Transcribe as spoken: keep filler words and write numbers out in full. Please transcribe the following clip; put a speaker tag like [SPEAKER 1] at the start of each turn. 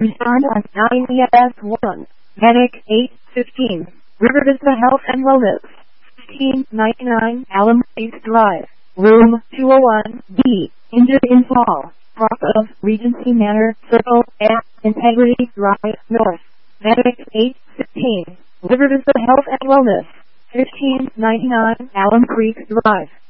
[SPEAKER 1] Respond on nine E S one. Medic eight fifteen. River Vista Health and Wellness. fifteen ninety-nine Alum Creek Drive. Room two oh one B. Injured in fall. Cross of Regency Manor Circle at Integrity Drive North. Medic eight fifteen. River Vista Health and Wellness. fifteen ninety-nine Alum Creek Drive.